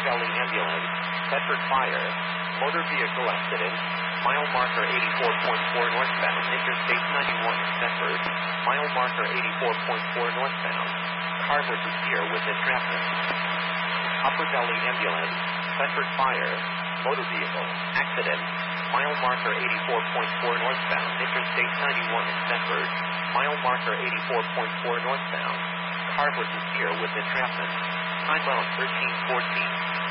Valley Ambulance, Bedford Fire, motor vehicle accident, mile marker 84.4 northbound, Interstate 91 in Bedford, mile marker 84.4 northbound, car versus deer with entrapment. Upper Valley Ambulance, Bedford Fire, motor vehicle accident, mile marker 84.4 northbound, Interstate 91 in Bedford, mile marker 84.4 northbound, car versus deer with entrapment. Time bound 1314.